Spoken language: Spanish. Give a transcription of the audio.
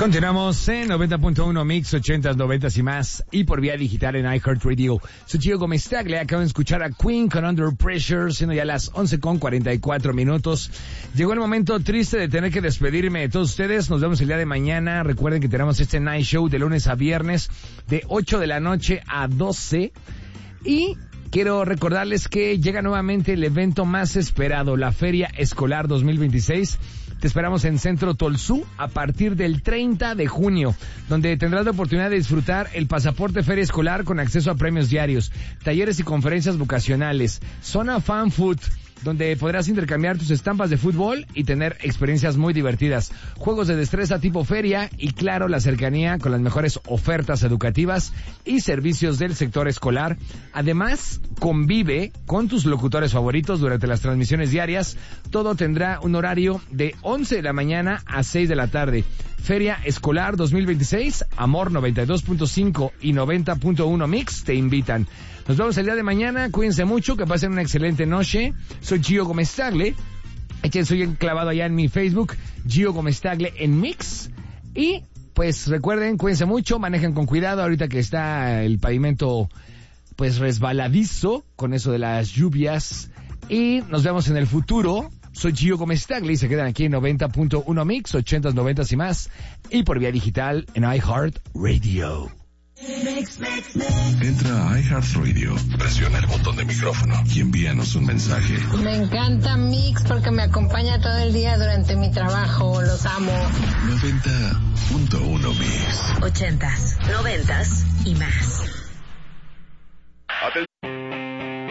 Continuamos en 90.1 Mix, 80s, 90s y más, y por vía digital en iHeartRadio. Soy Gio Gómez Tagle, acaban de escuchar a Queen con Under Pressure, siendo ya las 11:44. Llegó el momento triste de tener que despedirme de todos ustedes. Nos vemos el día de mañana. Recuerden que tenemos este Night Show de lunes a viernes, de 8 de la noche a 12. Y quiero recordarles que llega nuevamente el evento más esperado, la Feria Escolar 2026. Te esperamos en Centro Tolsú a partir del 30 de junio, donde tendrás la oportunidad de disfrutar el pasaporte Feria Escolar con acceso a premios diarios, talleres y conferencias vocacionales, zona Fan Food, donde podrás intercambiar tus estampas de fútbol y tener experiencias muy divertidas, juegos de destreza tipo feria y, claro, la cercanía con las mejores ofertas educativas y servicios del sector escolar. Además, convive con tus locutores favoritos durante las transmisiones diarias. Todo tendrá un horario de 11 de la mañana a 6 de la tarde. Feria Escolar 2026, Amor 92.5 y 90.1 Mix te invitan. Nos vemos el día de mañana, cuídense mucho, que pasen una excelente noche. Soy Gio Gómez Tagle, soy enclavado allá en mi Facebook, Gio Gómez Tagle en Mix. Y pues recuerden, cuídense mucho, manejen con cuidado ahorita que está el pavimento pues resbaladizo con eso de las lluvias. Y nos vemos en el futuro. Soy Gio Gómez Tagle y se quedan aquí en 90.1 Mix, 80s, 90s y más, y por vía digital en iHeartRadio. Entra a iHeartRadio, presiona el botón de micrófono y envíanos un mensaje. Me encanta Mix porque me acompaña todo el día durante mi trabajo, los amo. 90.1 Mix. 80s, 90s y más.